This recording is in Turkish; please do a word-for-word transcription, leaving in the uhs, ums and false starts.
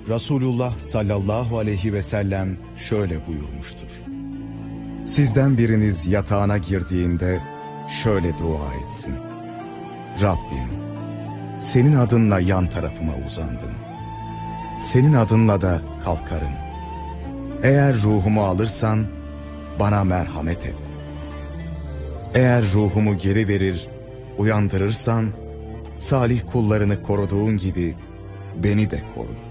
Resulullah sallallahu aleyhi ve sellem şöyle buyurmuştur. Sizden biriniz yatağına girdiğinde şöyle dua etsin. Rabbim, senin adınla yan tarafıma uzandım. Senin adınla da kalkarım. Eğer ruhumu alırsan bana merhamet et. Eğer ruhumu geri verir, uyandırırsan salih kullarını koruduğun gibi beni de koru.